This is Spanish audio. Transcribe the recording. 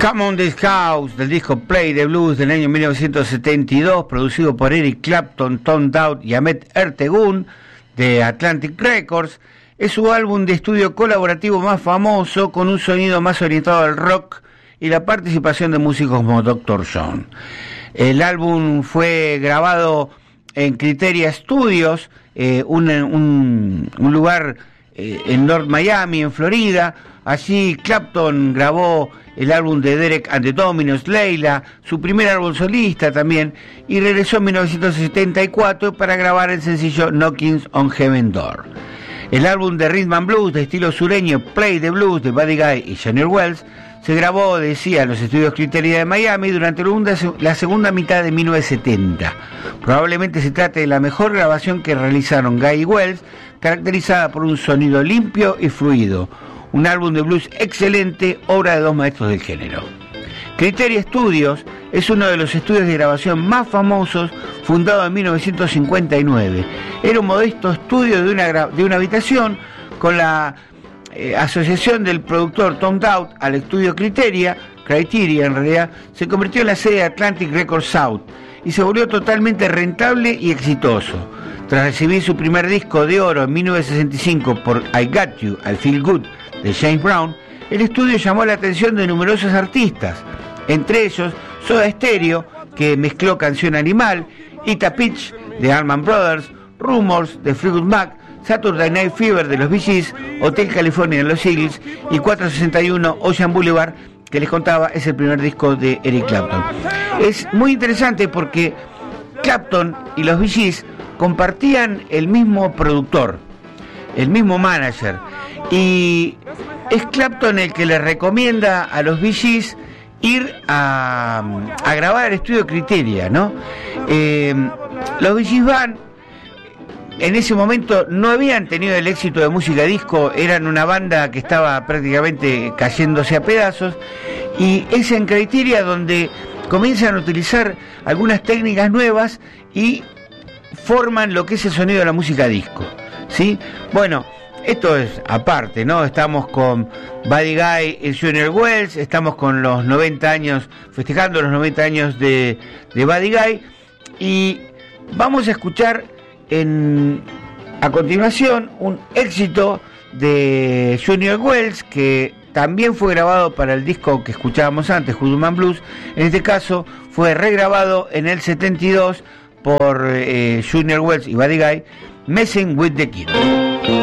Come on This House, del disco Play the Blues del año 1972, producido por Eric Clapton, Tom Dowd y Ahmet Ertegun de Atlantic Records, es su álbum de estudio colaborativo más famoso, con un sonido más orientado al rock y la participación de músicos como Dr. John. El álbum fue grabado en Criteria Studios, un lugar en North Miami, en Florida. Allí Clapton grabó el álbum de Derek and the Dominos, Leila, su primer álbum solista también, y regresó en 1974 para grabar el sencillo Knocking on Heaven's Door. El álbum de Rhythm and Blues de estilo sureño, Play the Blues, de Buddy Guy y Junior Wells, se grabó, decía, en los estudios Criteria de Miami durante la segunda mitad de 1970. Probablemente se trate de la mejor grabación que realizaron Guy y Wells, caracterizada por un sonido limpio y fluido. Un álbum de blues excelente, obra de dos maestros del género. Criteria Studios es uno de los estudios de grabación más famosos, fundado en 1959. Era un modesto estudio de una habitación. Con la asociación del productor Tom Dowd al estudio Criteria en realidad, se convirtió en la sede de Atlantic Records South y se volvió totalmente rentable y exitoso. Tras recibir su primer disco de oro en 1965 por I Got You, I Feel Good, de James Brown, el estudio llamó la atención de numerosos artistas, entre ellos Soda Stereo, que mezcló Canción Animal, Ita Pitch, de Allman Brothers, Rumors, de Fleetwood Mac, Saturday Night Fever, de los Bee Gees, Hotel California, de los Eagles, y 461 Ocean Boulevard, que les contaba, es el primer disco de Eric Clapton. Es muy interesante porque Clapton y los Bee Gees compartían el mismo productor, el mismo manager, y es Clapton el que le recomienda a los Bee Gees ir a grabar al estudio Criteria, ¿no? Los Bee Gees van, en ese momento no habían tenido el éxito de música disco, eran una banda que estaba prácticamente cayéndose a pedazos, y es en Criteria donde comienzan a utilizar algunas técnicas nuevas y forman lo que es el sonido de la música disco, ¿sí? Bueno, esto es aparte, ¿no? Estamos con Buddy Guy y Junior Wells, estamos con los 90 años, festejando los 90 años de Buddy Guy, y vamos a escuchar a continuación un éxito de Junior Wells, que también fue grabado para el disco que escuchábamos antes, Rhythm and Blues. En este caso fue regrabado en el 72 por Junior Wells y Buddy Guy, Messing with the Kid.